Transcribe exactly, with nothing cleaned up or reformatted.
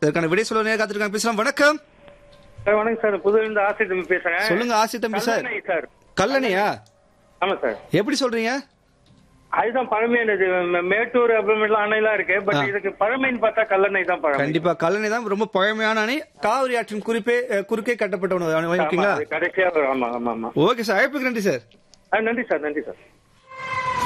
இதற்கான விடை சொல்ல நேரம் காத்திருக்காங்க. பேசலாம். வணக்கம். சார் வணக்கம் சார். புதுவிலிருந்து ஆசை தம்பி பேசுறேன். சொல்லுங்க ஆசி தம்பி சார். கல்லணை சார். கல்லணையா? ஆமா சார். எப்படி சொல்றீங்க? அதுதான் பழமையானது. மே- மேட்டூர் அப்புறமேலாம் அணைலாம் இருக்கு. பட் ஆ. இதுக்கு பழமைன்னு பார்த்தா கல்லணை தான் பழமை. கண்டிப்பா கல்லணை தான் ரொம்ப பழமையான அணை. காவிரி ஆற்றின் குறிப்பே அஹ், குறுக்கே கட்டப்பட்ட ஒன்று. ஆமா, ஓகேங்களா? அது கடைசியா வரும். ஆமா ஆமா ஆமா. ஓகே சார், அழைப்புக்கு நன்றி சார். ஆ, நன்றி சார் நன்றி சார்.